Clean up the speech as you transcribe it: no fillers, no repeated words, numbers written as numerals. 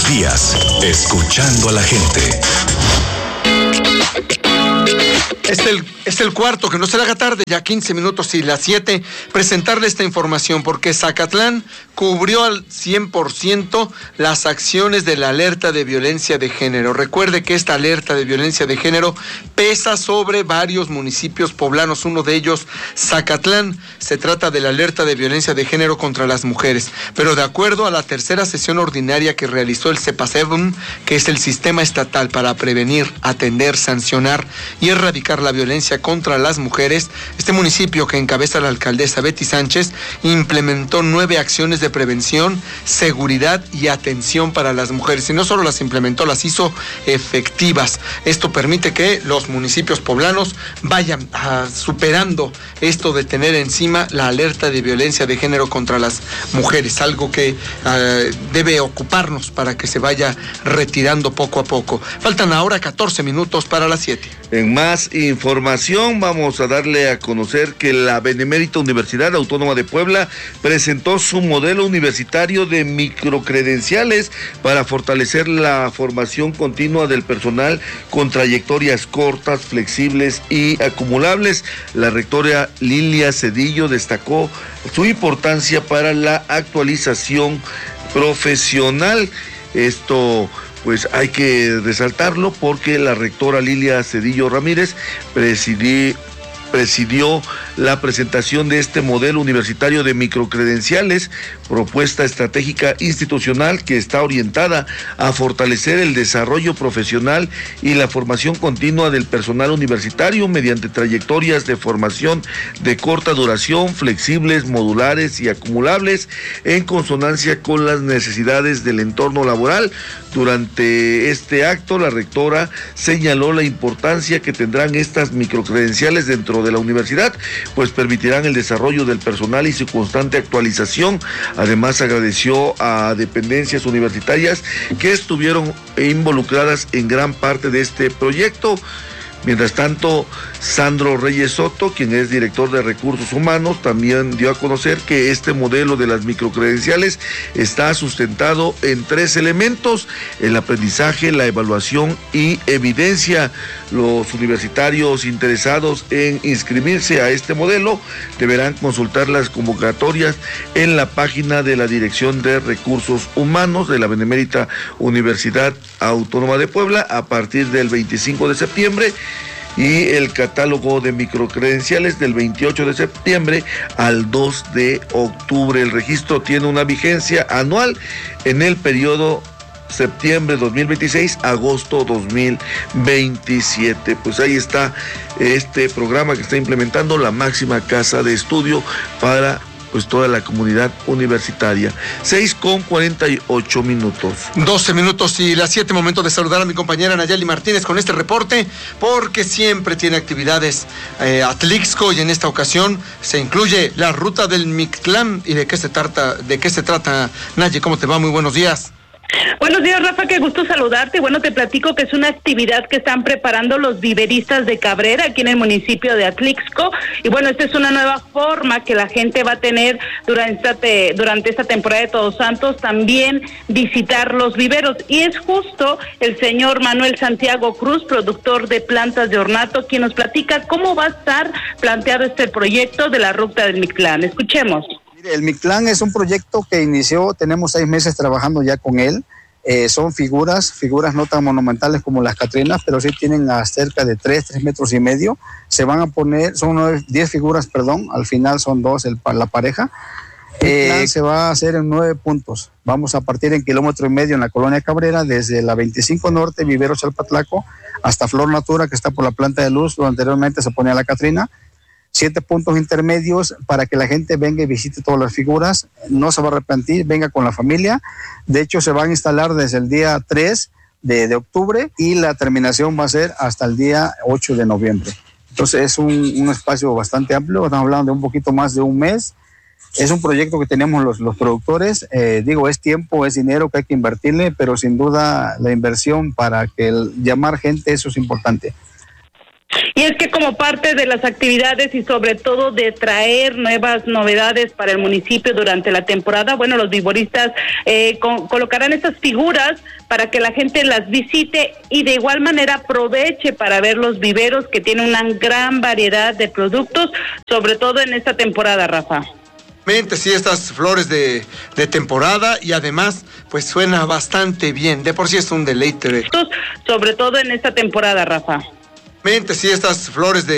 días, escuchando a la gente. Es el cuarto, que no se le haga tarde, ya 15 minutos y las 7, presentarle esta información, porque Zacatlán cubrió al 100% las acciones de la alerta de violencia de género. Recuerde que esta alerta de violencia de género pesa sobre varios municipios poblanos, uno de ellos Zacatlán. Se trata de la alerta de violencia de género contra las mujeres, pero de acuerdo a la tercera sesión ordinaria que realizó el CEPACEBM, que es el Sistema Estatal para Prevenir, Atender, Sancionar y Erradicar la Violencia contra las Mujeres, este municipio, que encabeza la alcaldesa Betty Sánchez, implementó 9 acciones de prevención, seguridad y atención para las mujeres, y no solo las implementó, las hizo efectivas. Esto permite que los municipios poblanos vayan superando esto de tener encima la alerta de violencia de género contra las mujeres, algo que debe ocuparnos para que se vaya retirando poco a poco. Faltan ahora 14 minutos para las 7. En más información, vamos a darle a conocer que la Benemérita Universidad Autónoma de Puebla presentó su modelo universitario de microcredenciales para fortalecer la formación continua del personal con trayectorias cortas, flexibles y acumulables. La rectora Lilia Cedillo destacó su importancia para la actualización profesional. Esto pues hay que resaltarlo porque la rectora Lilia Cedillo Ramírez presidió la presentación de este modelo universitario de microcredenciales, propuesta estratégica institucional que está orientada a fortalecer el desarrollo profesional y la formación continua del personal universitario mediante trayectorias de formación de corta duración, flexibles, modulares y acumulables, en consonancia con las necesidades del entorno laboral. Durante este acto, la rectora señaló la importancia que tendrán estas microcredenciales dentro de la universidad, pues permitirán el desarrollo del personal y su constante actualización. Además, agradeció a dependencias universitarias que estuvieron involucradas en gran parte de este proyecto. Mientras tanto, Sandro Reyes Soto, quien es director de Recursos Humanos, también dio a conocer que este modelo de las microcredenciales está sustentado en 3 elementos: el aprendizaje, la evaluación y evidencia. Los universitarios interesados en inscribirse a este modelo deberán consultar las convocatorias en la página de la Dirección de Recursos Humanos de la Benemérita Universidad Autónoma de Puebla a partir del 25 de septiembre. Y el catálogo de microcredenciales del 28 de septiembre al 2 de octubre. El registro tiene una vigencia anual en el periodo septiembre 2026, agosto 2027. Pues ahí está este programa que está implementando la máxima casa de estudio para pues toda la comunidad universitaria. 6:48 minutos. 12 minutos y las 7, momento de saludar a mi compañera Nayeli Martínez con este reporte, porque siempre tiene actividades Atlixco, y en esta ocasión se incluye la ruta del Mictlán. ¿Y de qué se trata, Naye? ¿Cómo te va? Muy buenos días. Buenos días, Rafa, qué gusto saludarte. Bueno, te platico que es una actividad que están preparando los viveristas de Cabrera, aquí en el municipio de Atlixco, y bueno, esta es una nueva forma que la gente va a tener durante esta temporada de Todos Santos, también visitar los viveros, y es justo el señor Manuel Santiago Cruz, productor de plantas de ornato, quien nos platica cómo va a estar planteado este proyecto de la ruta del Mictlán. Escuchemos. El Mictlán es un proyecto que inició, tenemos 6 meses trabajando ya con él. Son figuras no tan monumentales como las Catrinas, pero sí tienen a cerca de 3 metros y medio. Se van a poner, son 10 figuras, al final son 2 la pareja. Se va a hacer en 9 puntos. Vamos a partir en 1,5 kilómetros en la colonia Cabrera, desde la 25 Norte, Vivero Chalpatlaco, hasta Flor Natura, que está por la Planta de Luz, donde anteriormente se ponía la Catrina. 7 puntos intermedios para que la gente venga y visite todas las figuras. No se va a arrepentir, venga con la familia. De hecho, se van a instalar desde el día 3 de octubre y la terminación va a ser hasta el día 8 de noviembre. Entonces es un espacio bastante amplio, estamos hablando de un poquito más de un mes. Es un proyecto que tenemos los productores. Es tiempo, es dinero que hay que invertirle, pero sin duda la inversión para llamar gente, eso es importante. Y es que como parte de las actividades y sobre todo de traer nuevas novedades para el municipio durante la temporada, bueno, los vivoristas colocarán estas figuras para que la gente las visite y de igual manera aproveche para ver los viveros que tienen una gran variedad de productos, sobre todo en esta temporada, Rafa. Sí, estas flores de temporada y además pues suena bastante bien, de por sí es un deleite. Sobre todo en esta temporada, Rafa. Sí, estas flores de